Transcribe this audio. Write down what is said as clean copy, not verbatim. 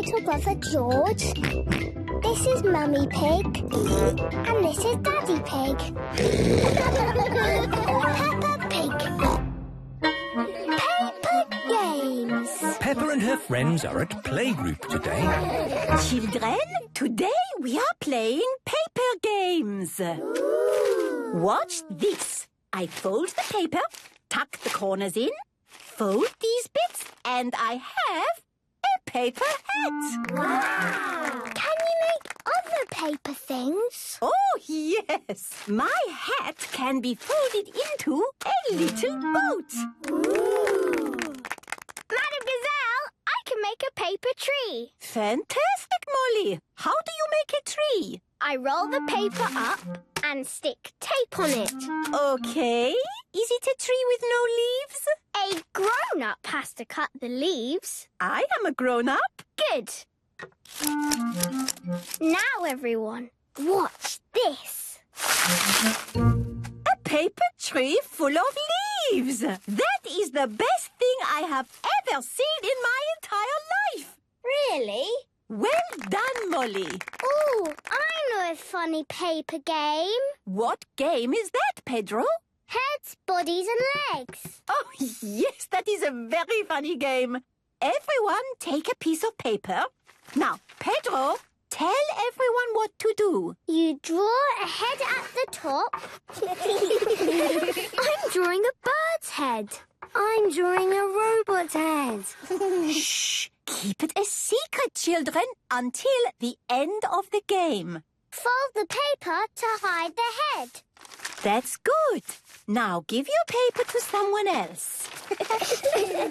little brother George. This is Mummy Pig. And this is Daddy Pig. Peppa Pig. Paper Games. Peppa and her friends are at playgroup today. Children, today we are playing paper games. Ooh. Watch this. I fold the paper, tuck the corners in, fold these bits, and I have a paper hat. Wow! Can you make other paper things? Oh, yes. My hat can be folded into a little boat. Ooh! Madam Gazelle, I can make a paper tree. Fantastic, Molly. How do you make a tree? I roll the paper up and stick tape on it. Okay. Is it a tree with no leaves? A grown-up has to cut the leaves. I am a grown-up. Good. Now, everyone, watch this. A paper tree full of leaves. That is the best thing I have ever seen in my entire life. Really? Well done, Molly. Oh, I know a funny paper game. What game is that, Pedro? Heads, bodies and legs. Oh, yes, that is a very funny game. Everyone take a piece of paper. Now, Pedro, tell everyone what to do. You draw a head at the top. I'm drawing a bird's head. I'm drawing a robot's head. Shh! Keep it a secret, children, until the end of the game. Fold the paper to hide the head. That's good. Now give your paper to someone else.